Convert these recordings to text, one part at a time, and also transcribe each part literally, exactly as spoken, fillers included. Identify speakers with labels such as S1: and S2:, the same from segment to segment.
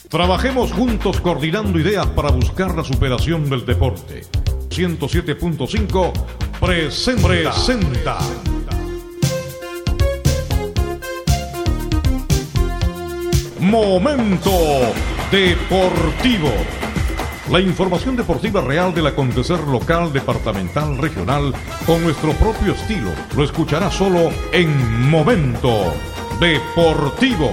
S1: Trabajemos juntos coordinando ideas para buscar la superación del deporte. ciento siete punto cinco presenta. presenta. Momento Deportivo. La información deportiva real del acontecer local, departamental, regional, con nuestro propio estilo. Lo escuchará solo en Momento Deportivo.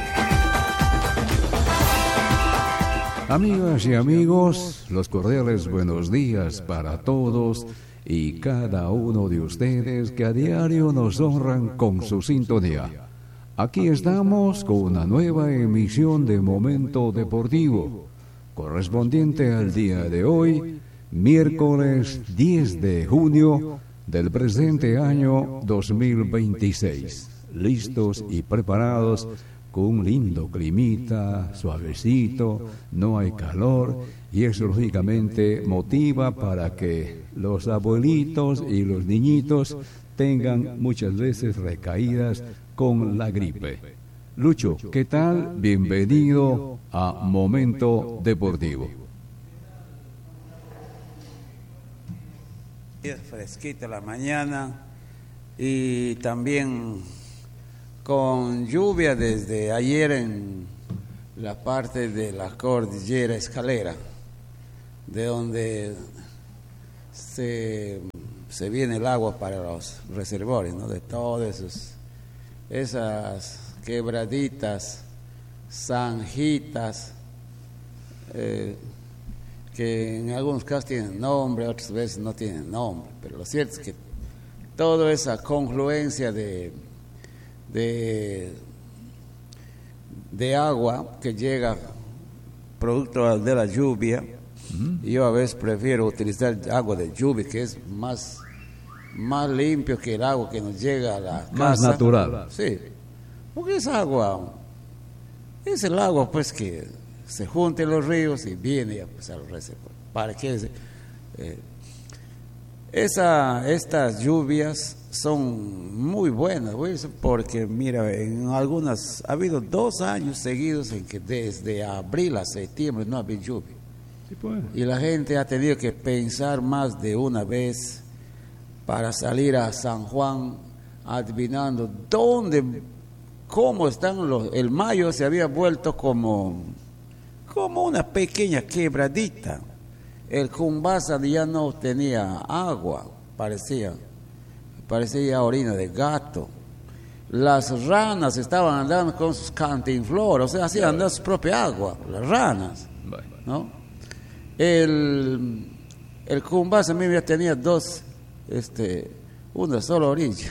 S2: Amigas y amigos, los cordiales buenos días para todos y cada uno de ustedes que a diario nos honran con su sintonía. Aquí estamos con una nueva emisión de Momento Deportivo, correspondiente al día de hoy, miércoles diez de junio del presente año dos mil veintiséis. Listos y preparados con un lindo climita, suavecito, no hay calor y eso lógicamente motiva para que los abuelitos y los niñitos tengan muchas veces recaídas con la gripe. Lucho, ¿qué tal? Bienvenido a Momento Deportivo.
S3: Es fresquita la mañana y también con lluvia desde ayer en la parte de la cordillera Escalera, de donde se, se viene el agua para los reservorios, ¿no? De todas esos, esas quebraditas, zanjitas, eh, que en algunos casos tienen nombre, otras veces no tienen nombre, pero lo cierto es que toda esa confluencia de De, de agua que llega producto de la lluvia. Uh-huh. Yo a veces prefiero utilizar agua de lluvia, que es más, más limpio que el agua que nos llega a la casa.
S2: Más natural.
S3: Sí, porque es agua, es el agua pues que se junta en los ríos y viene pues, al reservorio. Para que eh, esa, estas lluvias son muy buenas, porque mira, en algunas, ha habido dos años seguidos en que desde abril a septiembre no había lluvia. Sí, pues. Y la gente ha tenido que pensar más de una vez para salir a San Juan adivinando dónde, cómo están los, el mayo se había vuelto como, como una pequeña quebradita. El Cumbasa ya no tenía agua, parecía. Parecía orina de gato. Las ranas estaban andando con sus cantinfloras, o sea, hacían andar su propia agua, las ranas, ¿no? El, el Cumbasa a mí ya tenía dos, este, una sola orilla.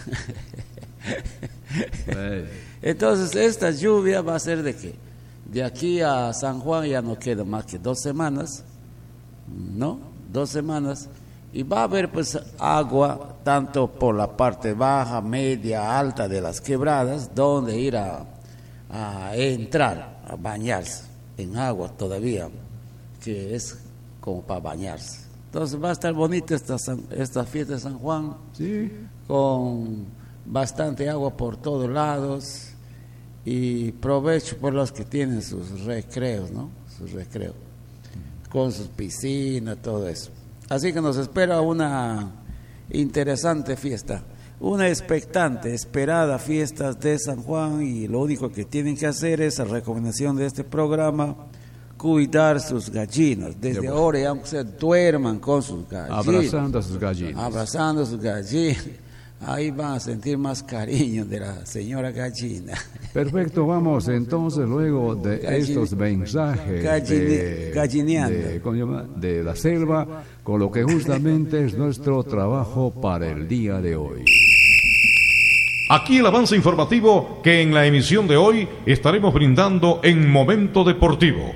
S3: Entonces, esta lluvia va a ser de que de aquí a San Juan ya no queda más que dos semanas, ¿no? Dos semanas. Y va a haber pues agua tanto por la parte baja, media, alta de las quebradas, donde ir a, a entrar, a bañarse en agua todavía, que es como para bañarse. Entonces va a estar bonita esta, esta fiesta de San Juan, sí, con bastante agua por todos lados y provecho por los que tienen sus recreos, ¿no? Sus recreos, con sus piscinas, todo eso. Así que nos espera una interesante fiesta, una expectante, esperada fiesta de San Juan, y lo único que tienen que hacer es, a recomendación de este programa, cuidar sus gallinas. Desde ahora ya aunque se duerman con sus gallinas.
S2: Abrazando a sus gallinas.
S3: Abrazando a sus gallinas. Ahí van a sentir más cariño de la señora gallina.
S2: Perfecto, vamos entonces luego de Gallin, estos mensajes
S3: gallin,
S2: de,
S3: gallineando.
S2: De, de la selva, con lo que justamente es nuestro trabajo para el día de hoy.
S1: Aquí el avance informativo que en la emisión de hoy estaremos brindando en Momento Deportivo.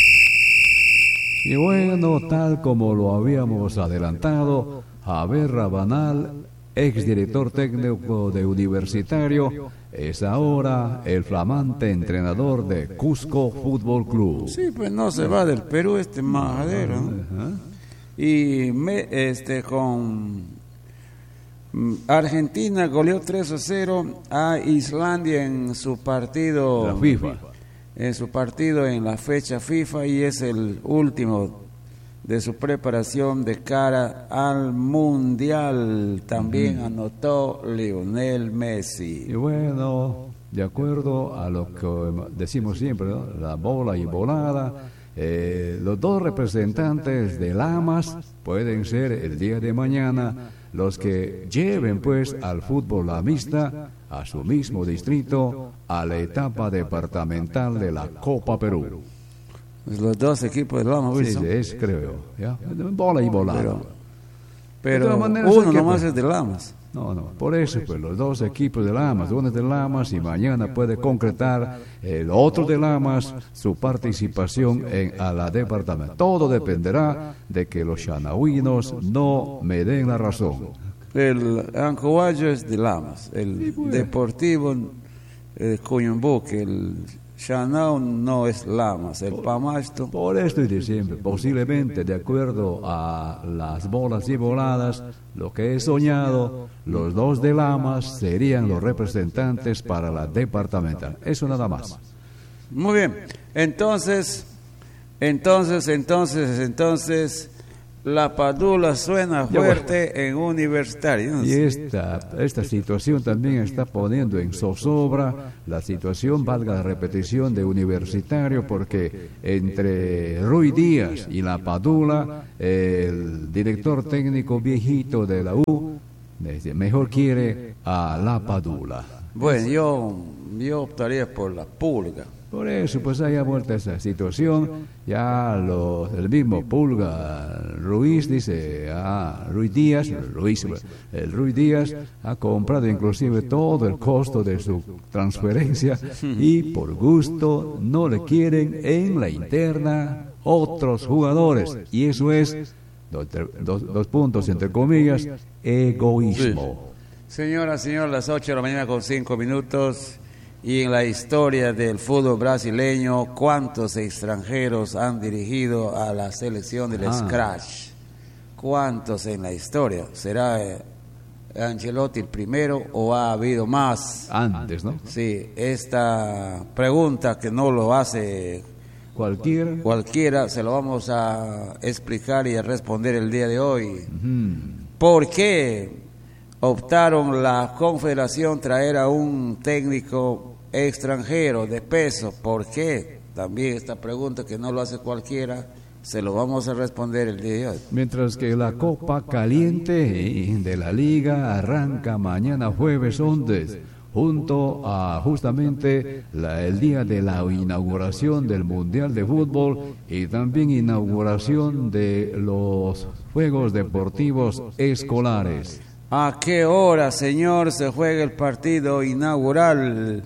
S2: Y bueno, tal como lo habíamos adelantado, Javier Rabanal, exdirector técnico de Universitario, es ahora el flamante entrenador de Cusco Fútbol Club.
S3: Sí, pues no se va del Perú este majadero, ¿no? Uh-huh. Y me, este con Argentina goleó tres a cero a Islandia en su partido
S2: la FIFA.
S3: en su partido en la fecha FIFA y es el último de su preparación de cara al Mundial. También uh-huh. anotó Lionel Messi.
S2: Y bueno, de acuerdo a lo que decimos siempre, ¿no? La bola y volada, eh, los dos representantes de Lamas pueden ser el día de mañana los que lleven pues al fútbol lamista a su mismo distrito a la etapa departamental de la Copa Perú.
S3: Los dos equipos de Lamas,
S2: sí, sí, es creo, ¿ya? Bola y volada.
S3: Pero, pero uno nomás pues, es de Lamas.
S2: No, no, por eso pues los dos equipos de Lamas, uno es de Lamas y mañana puede concretar el otro de Lamas su participación en a la departamento. Todo dependerá de que los xanahuinos no me den la razón.
S3: El Ancovallo es de Lamas, el sí, pues. Deportivo eh, Coyumbuque, el Xanao no es Lamas, el Pamasto.
S2: Por esto estoy diciendo, posiblemente de acuerdo a las bolas y voladas, lo que he soñado, los dos de Lamas serían los representantes para la departamental. Eso nada más.
S3: Muy bien, entonces, entonces, entonces, entonces, la Padula suena fuerte en Universitario.
S2: Y esta, esta situación también está poniendo en zozobra la situación, valga la repetición, de Universitario, porque entre Ruy Díaz y la Padula, el director técnico viejito de la U, mejor quiere a la Padula.
S3: Bueno, yo, yo optaría por la Pulga.
S2: Por eso, pues haya vuelta esa situación, ya lo, el mismo Pulga Ruiz dice, ah, Ruiz Díaz, Ruiz, el Ruiz Díaz ha comprado inclusive todo el costo de su transferencia y por gusto no le quieren en la interna otros jugadores. Y eso es, dos, dos, dos puntos entre comillas, egoísmo.
S3: Sí. Señora, señor, las ocho de la mañana con cinco minutos. Y en la historia del fútbol brasileño, ¿cuántos extranjeros han dirigido a la selección del ah. Scratch? ¿Cuántos en la historia? ¿Será eh, Ancelotti el primero o ha habido más?
S2: Antes, ¿no?
S3: Sí, esta pregunta que no lo hace
S2: cualquiera,
S3: cualquiera se lo vamos a explicar y a responder el día de hoy.
S2: Uh-huh.
S3: ¿Por qué optaron la Confederación traer a un técnico extranjero de peso? ¿Por qué? También esta pregunta que no lo hace cualquiera, se lo vamos a responder el día de hoy.
S2: Mientras que la Copa Caliente de la Liga arranca mañana jueves once, junto a justamente la, el día de la inauguración del Mundial de Fútbol y también inauguración de los Juegos Deportivos Escolares.
S3: ¿A qué hora, señor, se juega el partido inaugural?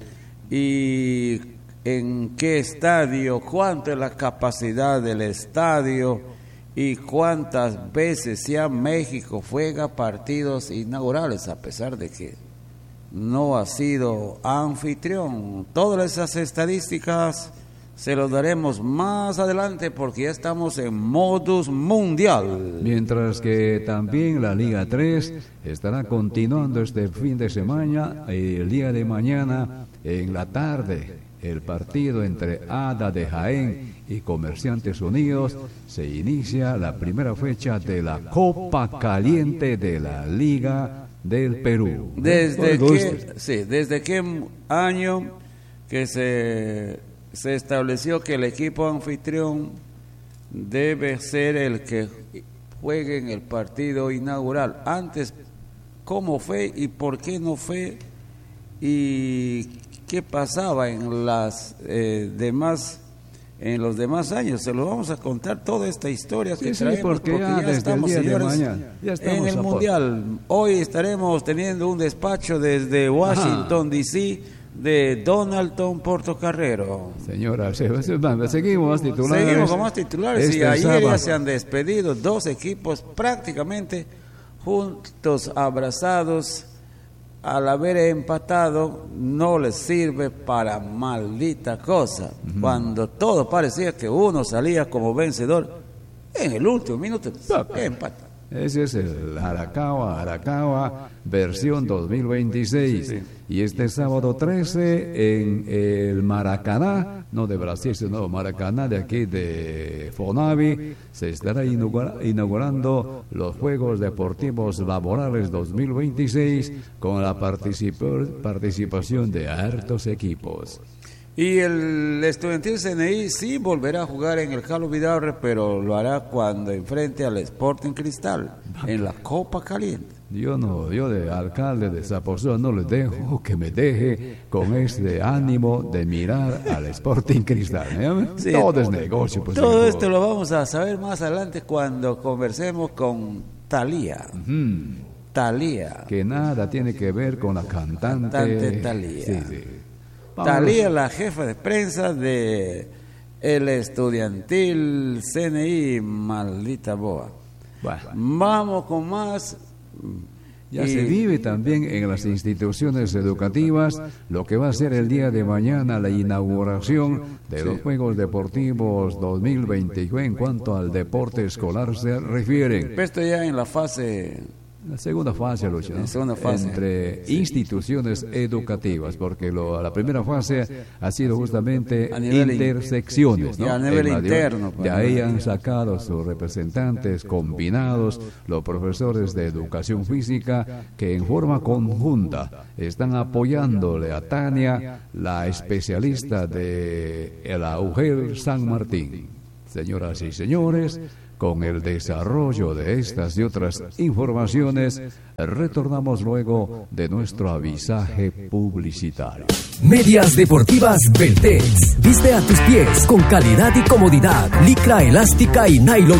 S3: ¿Y en qué estadio? ¿Cuánto es la capacidad del estadio? ¿Y cuántas veces ya México juega partidos inaugurales, a pesar de que no ha sido anfitrión? Todas esas estadísticas se los daremos más adelante porque ya estamos en modus mundial.
S2: Mientras que también la Liga tres estará continuando este fin de semana y el día de mañana en la tarde el partido entre A D A de Jaén y Comerciantes Unidos. Se inicia la primera fecha de la Copa Caliente de la Liga del Perú.
S3: ¿Desde qué, sí, desde qué año que se... se estableció que el equipo anfitrión debe ser el que juegue en el partido inaugural? Antes, ¿cómo fue y por qué no fue? ¿Y qué pasaba en las eh, demás en los demás años? Se lo vamos a contar toda esta historia que
S2: sí,
S3: traemos,
S2: sí, porque,
S3: porque
S2: ya,
S3: ya estamos,
S2: el día
S3: señores,
S2: de mañana, ya estamos
S3: en el Mundial. Hoy estaremos teniendo un despacho desde Washington, D C, de Donaldton Portocarrero.
S2: Señora, seguimos titulares.
S3: Seguimos con más titulares este y ayer sábado ya se han despedido dos equipos prácticamente juntos, abrazados. Al haber empatado no les sirve para maldita cosa. Uh-huh. Cuando todo parecía que uno salía como vencedor, en el último minuto empata.
S2: Ese es el Arakawa, Arakawa, versión dos mil veintiséis. Sí. Y este sábado trece en el Maracaná, no de Brasil, sino Maracaná de aquí de Fonavi, se estará inaugurando los Juegos Deportivos Laborales dos mil veintiséis con la participación de hartos equipos.
S3: Y el Estudiantil C N I sí volverá a jugar en el Carlos Vidaurre, pero lo hará cuando enfrente al Sporting Cristal en la Copa Caliente.
S2: Yo no, yo de alcalde de Zaposoa no le dejo que me deje con este ánimo de mirar al Sporting Cristal. ¿eh?
S3: Sí,
S2: todo es negocio. Pues,
S3: todo negocio. Esto lo vamos a saber más adelante cuando conversemos con Thalía. Uh-huh. Thalía.
S2: Que nada tiene que ver con la cantante.
S3: Cantante Thalía.
S2: Sí, sí.
S3: Thalía, la jefa de prensa de el Estudiantil C N I, maldita boa. Bueno. Vamos con más.
S2: Ya y... se vive también en las instituciones educativas lo que va a ser el día de mañana la inauguración de sí. los Juegos Deportivos dos mil veintiuno en cuanto al deporte escolar se refiere.
S3: Esto ya en la fase...
S2: La segunda fase, Lucho, ¿no?
S3: La segunda fase.
S2: Entre sí. instituciones educativas, porque lo, la primera fase ha sido justamente intersecciones,
S3: in,
S2: ¿no?
S3: A nivel en interno.
S2: De ahí han sacado sus representantes combinados, los profesores de educación física, que en forma conjunta están apoyándole a Tania, la especialista de la U G E L San Martín. Señoras y señores, con el desarrollo de estas y otras informaciones, retornamos luego de nuestro avisaje publicitario.
S4: Medias deportivas Beltex. Viste a tus pies con calidad y comodidad. Licra elástica y nylon